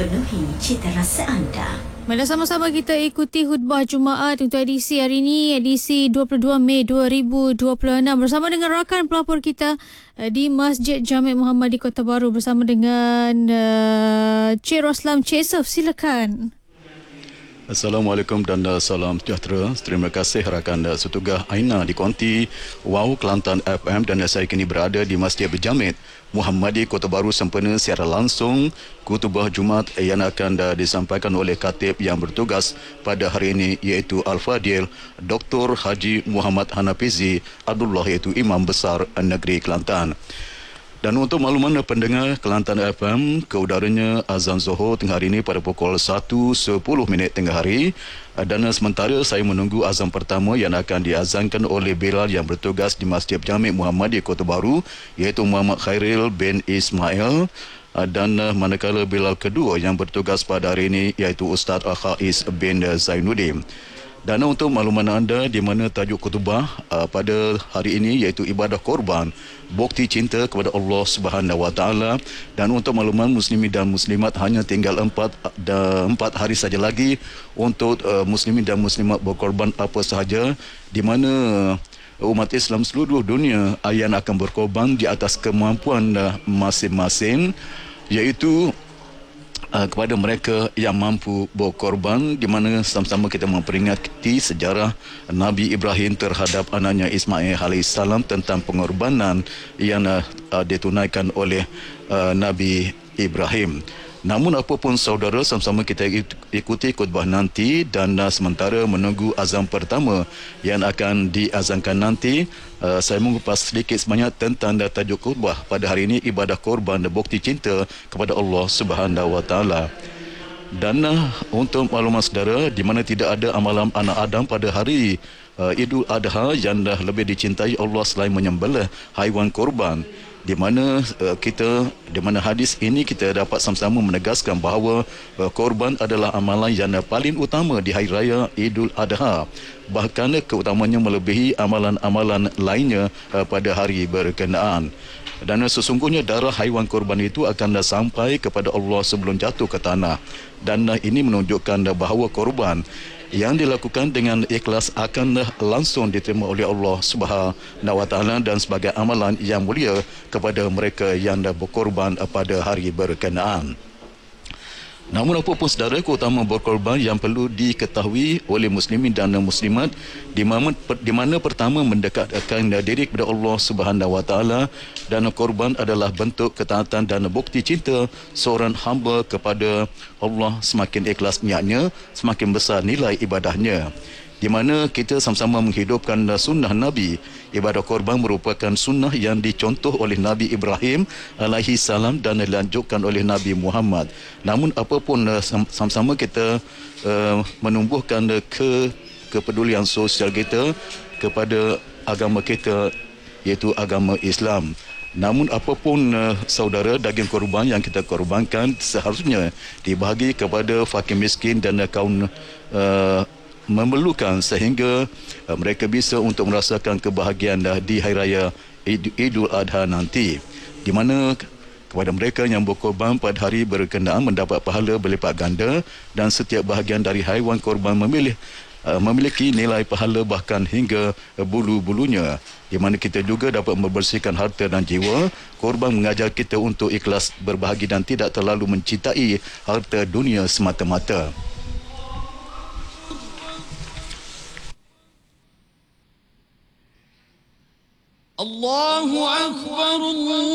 penuhi cita rasa anda. Mari sama-sama kita ikuti khutbah Jumaat untuk edisi hari ini, edisi 22 Mei 2026 bersama dengan rakan pelapor kita di Masjid Jami' Muhammad di Kota Baru bersama dengan Cik Roslam Cik Sef. Silakan. Assalamualaikum dan salam sejahtera. Terima kasih rakan setugah Aina di Konti Wow Kelantan FM, dan saya kini berada di Masjid Jami' Muhammad di Kota Baru sempena secara langsung khutbah Jumaat yang akan disampaikan oleh khatib yang bertugas pada hari ini, iaitu Al-Fadil Dr. Haji Muhammad Hanafizi Abdullah, iaitu Imam Besar Negeri Kelantan. Dan untuk makluman pendengar Kelantan FM, keudaranya azan Zuhur tengah hari ini pada pukul 1.10 tengah hari. Dan sementara saya menunggu azan pertama yang akan diazankan oleh Bilal yang bertugas di Masjid Jami' Muhammad di Kota Baru, iaitu Muhammad Khairil bin Ismail. Dan manakala Bilal kedua yang bertugas pada hari ini, iaitu Ustaz Khais bin Zainuddin. Dan untuk makluman anda, di mana tajuk khutbah pada hari ini iaitu ibadah korban, bukti cinta kepada Allah Subhanahu Wa Taala. Dan untuk makluman muslimin dan muslimat, hanya tinggal 4 hari saja lagi untuk muslimin dan muslimat berkorban apa sahaja, di mana umat Islam seluruh dunia yang akan berkorban di atas kemampuan masing-masing, iaitu kepada mereka yang mampu berkorban, di mana sama-sama kita memperingati sejarah Nabi Ibrahim terhadap anaknya Ismail AS tentang pengorbanan yang ditunaikan oleh Nabi Ibrahim. Namun apapun saudara, sama-sama kita ikuti khutbah nanti, dan sementara menunggu azan pertama yang akan diazankan nanti, saya mengupas sedikit sebanyak tentang tajuk khutbah pada hari ini, ibadah korban dan bukti cinta kepada Allah Subhanahu Wa Taala. Dan untuk makluman saudara, di mana tidak ada amalan anak Adam pada hari Idul Adha yang lebih dicintai Allah selain menyembelih haiwan korban, di mana hadis ini kita dapat sama-sama menegaskan bahawa korban adalah amalan yang paling utama di hari raya Idul Adha. Bahkan keutamanya melebihi amalan-amalan lainnya pada hari berkenaan. Dan sesungguhnya darah haiwan korban itu akan sampai kepada Allah sebelum jatuh ke tanah. Dan ini menunjukkan bahawa korban yang dilakukan dengan ikhlas akan langsung diterima oleh Allah Subhanahu Wa Taala dan sebagai amalan yang mulia kepada mereka yang berkorban pada hari berkenaan. Namun apapun saudara, keutamaan berkorban yang perlu diketahui oleh muslimin dan muslimat, di mana pertama mendekatkan diri kepada Allah Subhanahu Wa Taala, dan korban adalah bentuk ketaatan dan bukti cinta seorang hamba kepada Allah. Semakin ikhlas niatnya, semakin besar nilai ibadahnya. Di mana kita sama-sama menghidupkan sunnah Nabi. Ibadah korban merupakan sunnah yang dicontoh oleh Nabi Ibrahim alaihi salam dan dilanjutkan oleh Nabi Muhammad. Namun apapun, sama-sama kita menumbuhkan kepedulian sosial kita kepada agama kita, iaitu agama Islam. Namun apapun saudara, daging korban yang kita korbankan seharusnya dibahagi kepada fakir miskin dan kaum memerlukan, sehingga mereka bisa untuk merasakan kebahagiaan di hari raya Idul Adha nanti, di mana kepada mereka yang berkorban pada hari berkenaan mendapat pahala berlipat ganda, dan setiap bahagian dari haiwan korban memiliki nilai pahala bahkan hingga bulu-bulunya, di mana kita juga dapat membersihkan harta dan jiwa. Korban mengajar kita untuk ikhlas berbahagi dan tidak terlalu mencintai harta dunia semata-mata. الله أكبر الله